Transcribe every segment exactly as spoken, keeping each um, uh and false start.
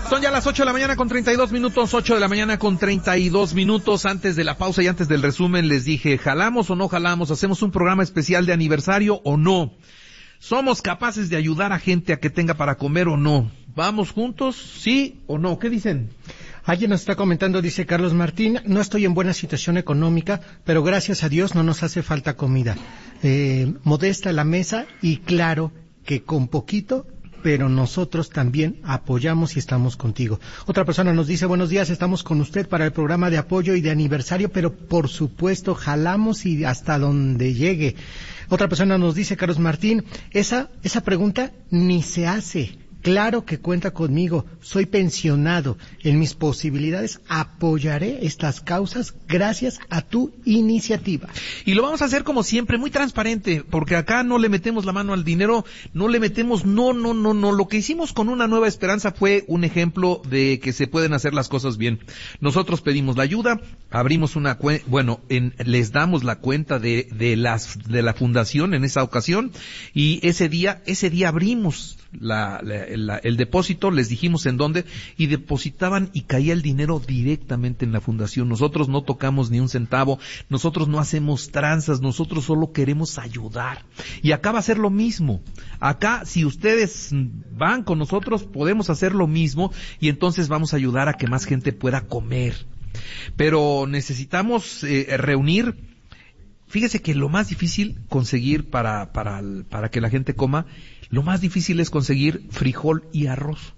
Son ya las ocho de la mañana con treinta y dos minutos, ocho de la mañana con treinta y dos minutos. Antes de la pausa y antes del resumen les dije, ¿jalamos o no jalamos? ¿Hacemos un programa especial de aniversario o no? ¿Somos capaces de ayudar a gente a que tenga para comer o no? ¿Vamos juntos? ¿Sí o no? ¿Qué dicen? Alguien nos está comentando, dice Carlos Martín, no estoy en buena situación económica, pero gracias a Dios no nos hace falta comida. Eh, modesta la mesa y claro que con poquito, pero nosotros también apoyamos y estamos contigo. Otra persona nos dice, buenos días, estamos con usted para el programa de apoyo y de aniversario, pero por supuesto jalamos y hasta donde llegue. Otra persona nos dice, Carlos Martín, esa, esa pregunta ni se hace. Claro que cuenta conmigo, soy pensionado. En mis posibilidades apoyaré estas causas gracias a tu iniciativa. Y lo vamos a hacer como siempre, muy transparente, porque acá no le metemos la mano al dinero, no le metemos, no, no, no, no. Lo que hicimos con Una Nueva Esperanza fue un ejemplo de que se pueden hacer las cosas bien. Nosotros pedimos la ayuda, abrimos una cuenta, bueno, en, les damos la cuenta de, de las, de la fundación en esa ocasión, y ese día, ese día abrimos La, la, la, el depósito, les dijimos en dónde, y depositaban y caía el dinero directamente en la fundación. Nosotros no tocamos ni un centavo, nosotros no hacemos tranzas, nosotros solo queremos ayudar. Y acá va a ser lo mismo. Acá, si ustedes van con nosotros, podemos hacer lo mismo, y entonces vamos a ayudar a que más gente pueda comer. Pero necesitamos eh, reunir. Fíjese que lo más difícil conseguir para, para, para que la gente coma, lo más difícil es conseguir frijol y arroz.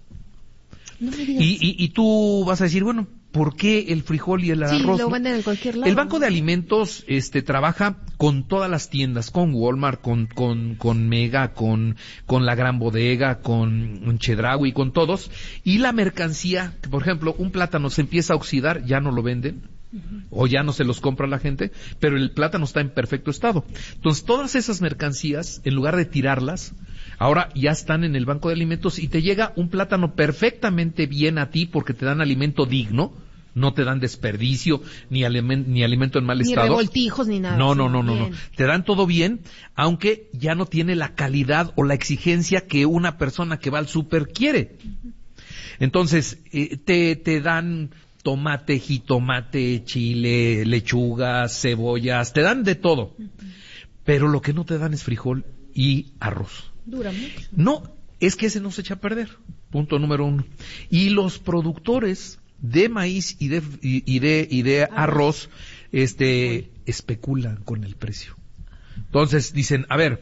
No me digas. Y, y, y tú vas a decir, bueno, ¿por qué el frijol y el sí, arroz? Lo venden en cualquier lado. El Banco de Alimentos este trabaja con todas las tiendas, con Walmart, con con con Mega, con con La Gran Bodega, con Chedraui, con todos. Y la mercancía, que por ejemplo, un plátano se empieza a oxidar, ya no lo venden. O ya no se los compra la gente, pero el plátano está en perfecto estado. Entonces todas esas mercancías, en lugar de tirarlas, ahora ya están en el Banco de Alimentos y te llega un plátano perfectamente bien a ti porque te dan alimento digno, no te dan desperdicio ni, aliment, ni alimento en mal ni estado. Ni revoltijos ni nada. No, no, no, no, no. Te dan todo bien, aunque ya no tiene la calidad o la exigencia que una persona que va al súper quiere. Entonces, eh, te, te dan tomate, jitomate, chile, lechugas, cebollas, te dan de todo. Uh-huh. Pero lo que no te dan es frijol y arroz. Dura mucho. No, es que ese no se echa a perder. Punto número uno. Y los productores de maíz y de y, y de y de arroz, arroz este especulan con el precio. Entonces dicen, a ver,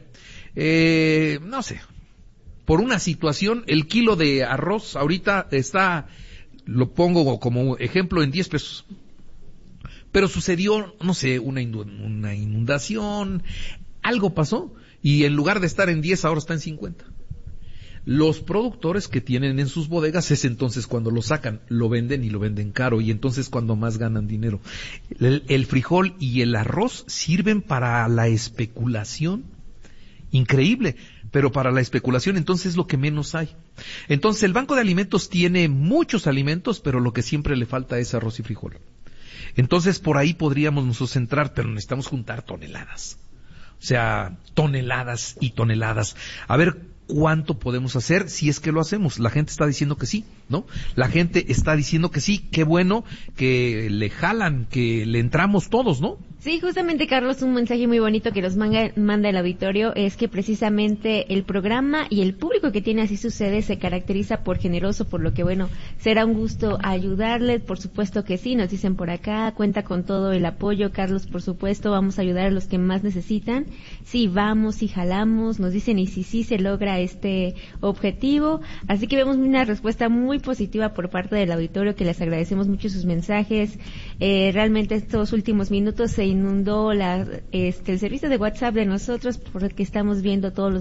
eh, no sé, por una situación el kilo de arroz ahorita está, lo pongo como ejemplo, en diez pesos. Pero sucedió, no sé, una, una inundación, algo pasó, y en lugar de estar en diez, ahora está en cincuenta. Los productores que tienen en sus bodegas es entonces cuando lo sacan, lo venden y lo venden caro, y entonces cuando más ganan dinero. El, el frijol y el arroz sirven para la especulación, increíble. Pero para la especulación entonces es lo que menos hay. Entonces el Banco de Alimentos tiene muchos alimentos, pero lo que siempre le falta es arroz y frijol. Entonces por ahí podríamos nosotros entrar, pero necesitamos juntar toneladas. O sea, toneladas y toneladas. A ver cuánto podemos hacer si es que lo hacemos. La gente está diciendo que sí, ¿no? La gente está diciendo que sí, qué bueno, que le jalan, que le entramos todos, ¿no? Sí, justamente, Carlos, un mensaje muy bonito que nos manda, manda el auditorio es que precisamente el programa y el público que tiene Así Sucede se caracteriza por generoso, por lo que, bueno, será un gusto ayudarles, por supuesto que sí, nos dicen por acá, cuenta con todo el apoyo, Carlos, por supuesto, vamos a ayudar a los que más necesitan, sí, vamos, sí, jalamos, nos dicen y sí, sí, se logra este objetivo, así que vemos una respuesta muy positiva por parte del auditorio, que les agradecemos mucho sus mensajes, eh, realmente estos últimos minutos se inundó la, este, el servicio de WhatsApp de nosotros porque estamos viendo todos los